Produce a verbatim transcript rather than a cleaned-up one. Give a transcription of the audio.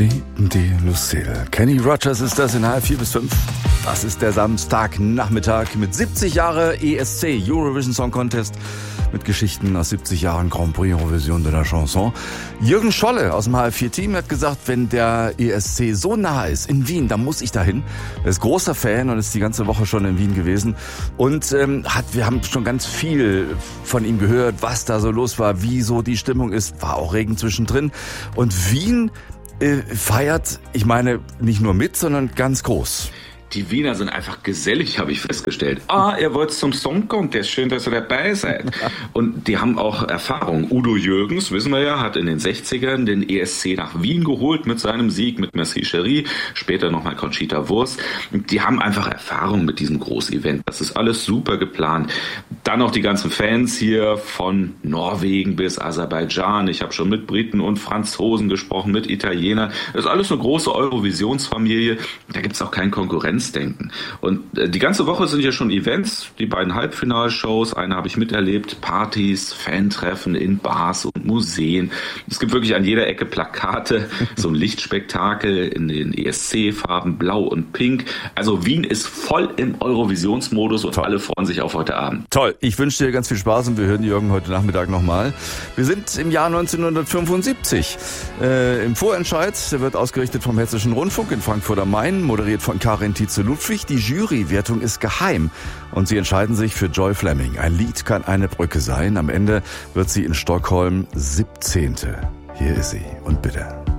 Die, die Lucille. Kenny Rogers ist das in halb vier bis fünf. Das ist der Samstagnachmittag mit siebzig Jahre E S C, Eurovision Song Contest, mit Geschichten aus siebzig Jahren Grand Prix Eurovision de la Chanson. Jürgen Scholle aus dem H F vier Team hat gesagt, wenn der E S C so nah ist in Wien, dann muss ich dahin. Er ist großer Fan und ist die ganze Woche schon in Wien gewesen. Und ähm, hat, wir haben schon ganz viel von ihm gehört, was da so los war, wie so die Stimmung ist. War auch Regen zwischendrin. Und Wien äh, feiert, ich meine, nicht nur mit, sondern ganz groß. Die Wiener sind einfach gesellig, habe ich festgestellt. Ah, ihr wollt zum Song Contest, schön, dass ihr dabei seid. Und die haben auch Erfahrung. Udo Jürgens, wissen wir ja, hat in den sechzigern den E S C nach Wien geholt mit seinem Sieg mit Merci Chérie, später nochmal Conchita Wurst. Die haben einfach Erfahrung mit diesem Großevent. Das ist alles super geplant. Dann noch die ganzen Fans hier von Norwegen bis Aserbaidschan. Ich habe schon mit Briten und Franzosen gesprochen, mit Italienern. Das ist alles eine große Eurovisionsfamilie. Da gibt es auch keinen Konkurrenz. Denken. Und äh, die ganze Woche sind ja schon Events, die beiden Halbfinalshows, eine habe ich miterlebt, Partys, Fantreffen in Bars und Museen. Es gibt wirklich an jeder Ecke Plakate, so ein Lichtspektakel in den E S C-Farben Blau und Pink. Also Wien ist voll im Eurovisionsmodus und Toll. Alle freuen sich auf heute Abend. Toll, ich wünsche dir ganz viel Spaß und wir hören Jürgen heute Nachmittag nochmal. Wir sind im Jahr neunzehnhundertfünfundsiebzig. Äh, Im Vorentscheid, der wird ausgerichtet vom Hessischen Rundfunk in Frankfurt am Main, moderiert von Karin Tietze Ludwig. Die Jurywertung ist geheim und sie entscheiden sich für Joy Fleming. Ein Lied kann eine Brücke sein. Am Ende wird sie in Stockholm siebzehnte. Hier ist sie und bitte.